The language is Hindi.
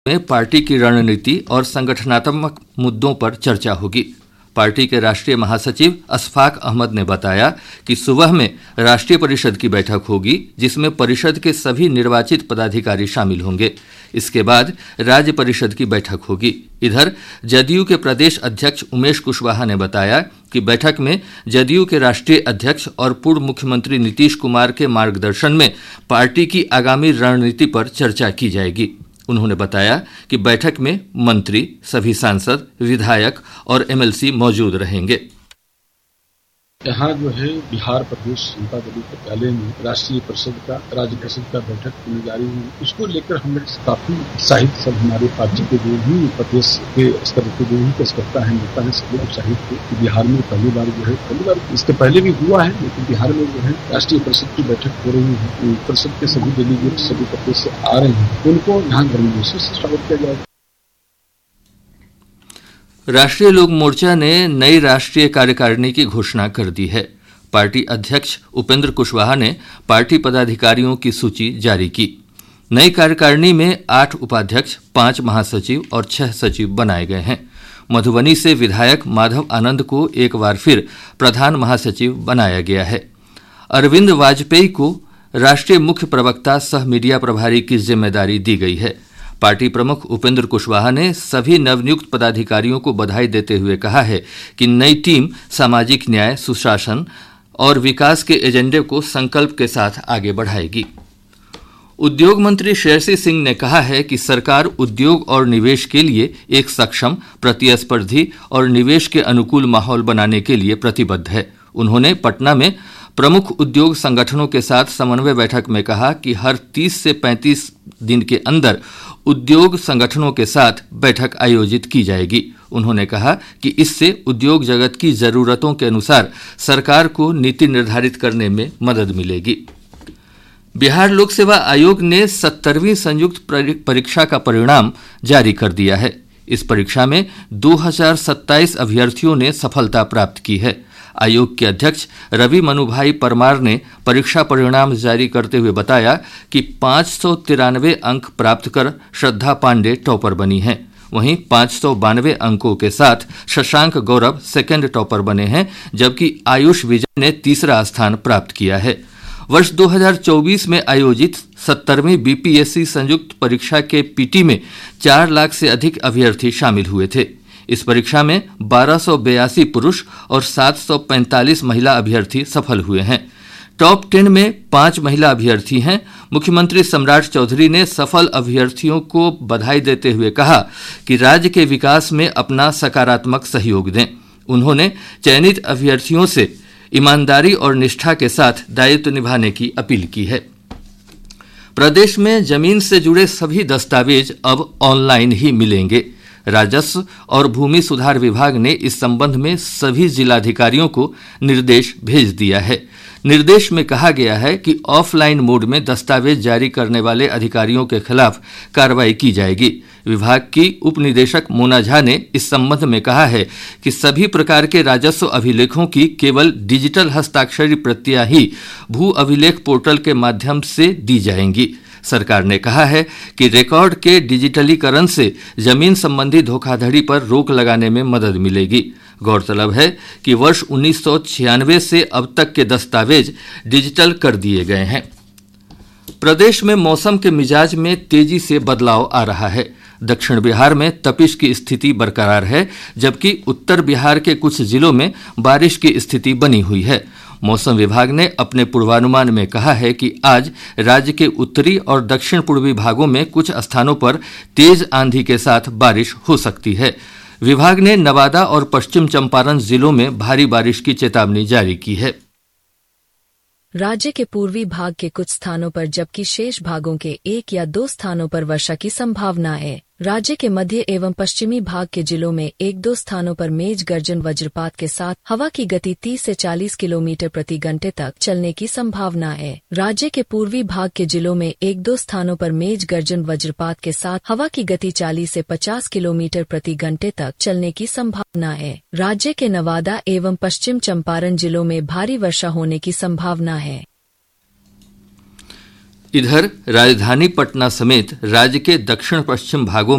में पार्टी की रणनीति और संगठनात्मक मुद्दों पर चर्चा होगी। पार्टी के राष्ट्रीय महासचिव अशफाक अहमद ने बताया कि सुबह में राष्ट्रीय परिषद की बैठक होगी, जिसमें परिषद के सभी निर्वाचित पदाधिकारी शामिल होंगे। इसके बाद राज्य परिषद की बैठक होगी। इधर जदयू के प्रदेश अध्यक्ष उमेश कुशवाहा ने बताया कि बैठक में जदयू के राष्ट्रीय अध्यक्ष और पूर्व मुख्यमंत्री नीतीश कुमार के मार्गदर्शन में पार्टी की आगामी रणनीति पर चर्चा की जाएगी। उन्होंने बताया कि बैठक में मंत्री, सभी सांसद, विधायक और एमएलसी मौजूद रहेंगे। यहाँ जो है बिहार प्रदेश जनता दल कार्यालय में राष्ट्रीय परिषद का राज्य परिषद का बैठक होने जा रही है। उसको लेकर हम लोग काफी उत्साहित, सब हमारे पार्टी के जो भी प्रदेश के स्तर के जो भी कार्यकर्ता है, नेता है, सब उत्साहित थे कि बिहार में पहली बार इसके पहले भी हुआ है, लेकिन बिहार में जो है राष्ट्रीय परिषद की बैठक हो रही है। परिषद के सभी डेलीगेट सभी प्रदेश से आ रहे हैं, उनको यहाँ गर्मी से स्वागत किया जाएगा। राष्ट्रीय लोक मोर्चा ने नई राष्ट्रीय कार्यकारिणी की घोषणा कर दी है। पार्टी अध्यक्ष उपेंद्र कुशवाहा ने पार्टी पदाधिकारियों की सूची जारी की। नई कार्यकारिणी में 8 उपाध्यक्ष, 5 महासचिव और 6 सचिव बनाए गए हैं। मधुबनी से विधायक माधव आनंद को एक बार फिर प्रधान महासचिव बनाया गया है। अरविंद वाजपेयी को राष्ट्रीय मुख्य प्रवक्ता सह मीडिया प्रभारी की जिम्मेदारी दी गई है। पार्टी प्रमुख उपेंद्र कुशवाहा ने सभी नवनियुक्त पदाधिकारियों को बधाई देते हुए कहा है कि नई टीम सामाजिक न्याय, सुशासन और विकास के एजेंडे को संकल्प के साथ आगे बढ़ाएगी। उद्योग मंत्री श्रेयसी सिंह ने कहा है कि सरकार उद्योग और निवेश के लिए एक सक्षम, प्रतिस्पर्धी और निवेश के अनुकूल माहौल बनाने के लिए प्रतिबद्ध है। उन्होंने पटना में प्रमुख उद्योग संगठनों के साथ समन्वय बैठक में कहा कि हर 30 से 35 दिन के अंदर उद्योग संगठनों के साथ बैठक आयोजित की जाएगी। उन्होंने कहा कि इससे उद्योग जगत की जरूरतों के अनुसार सरकार को नीति निर्धारित करने में मदद मिलेगी। बिहार लोक सेवा आयोग ने 70वीं संयुक्त परीक्षा का परिणाम जारी कर दिया है। इस परीक्षा में 2027 अभ्यर्थियों ने सफलता प्राप्त की है। आयोग के अध्यक्ष रवि मनुभाई परमार ने परीक्षा परिणाम जारी करते हुए बताया कि 593 अंक प्राप्त कर श्रद्धा पांडे टॉपर बनी हैं। वहीं 592 अंकों के साथ शशांक गौरव सेकंड टॉपर बने हैं, जबकि आयुष विजय ने तीसरा स्थान प्राप्त किया है। वर्ष 2024 में आयोजित 70वीं बीपीएससी संयुक्त परीक्षा के पीटी में 4 लाख से अधिक अभ्यर्थी शामिल हुए थे। इस परीक्षा में 1282 पुरुष और 745 महिला अभ्यर्थी सफल हुए हैं। टॉप 10 में 5 महिला अभ्यर्थी हैं। मुख्यमंत्री सम्राट चौधरी ने सफल अभ्यर्थियों को बधाई देते हुए कहा कि राज्य के विकास में अपना सकारात्मक सहयोग दें। उन्होंने चयनित अभ्यर्थियों से ईमानदारी और निष्ठा के साथ दायित्व निभाने की अपील की है। प्रदेश में जमीन से जुड़े सभी दस्तावेज अब ऑनलाइन ही मिलेंगे। राजस्व और भूमि सुधार विभाग ने इस संबंध में सभी जिलाधिकारियों को निर्देश भेज दिया है। निर्देश में कहा गया है कि ऑफलाइन मोड में दस्तावेज जारी करने वाले अधिकारियों के खिलाफ कार्रवाई की जाएगी। विभाग की उप निदेशक मोना झा ने इस संबंध में कहा है कि सभी प्रकार के राजस्व अभिलेखों की केवल डिजिटल हस्ताक्षरी प्रतियां ही भू अभिलेख पोर्टल के माध्यम से दी जाएंगी। सरकार ने कहा है कि रिकॉर्ड के डिजिटलीकरण से जमीन संबंधी धोखाधड़ी पर रोक लगाने में मदद मिलेगी। गौरतलब है कि वर्ष 1996 से अब तक के दस्तावेज डिजिटल कर दिए गए हैं। प्रदेश में मौसम के मिजाज में तेजी से बदलाव आ रहा है। दक्षिण बिहार में तपिश की स्थिति बरकरार है, जबकि उत्तर बिहार के कुछ जिलों में बारिश की स्थिति बनी हुई है। मौसम विभाग ने अपने पूर्वानुमान में कहा है कि आज राज्य के उत्तरी और दक्षिण पूर्वी भागों में कुछ स्थानों पर तेज आंधी के साथ बारिश हो सकती है। विभाग ने नवादा और पश्चिम चंपारण जिलों में भारी बारिश की चेतावनी जारी की है। राज्य के पूर्वी भाग के कुछ स्थानों पर जबकि शेष भागों के 1 या 2 स्थानों पर वर्षा की संभावना है। राज्य के मध्य एवं पश्चिमी भाग के जिलों में 1-2 स्थानों पर मेघ गर्जन वज्रपात के साथ हवा की गति 30 से 40 किलोमीटर प्रति घंटे तक चलने की संभावना है। राज्य के पूर्वी भाग के जिलों में 1-2 स्थानों पर मेघ गर्जन वज्रपात के साथ हवा की गति 40 से 50 किलोमीटर प्रति घंटे तक चलने की संभावना है। राज्य के नवादा एवं पश्चिम चंपारण जिलों में भारी वर्षा होने की संभावना है। इधर राजधानी पटना समेत राज्य के दक्षिण पश्चिम भागों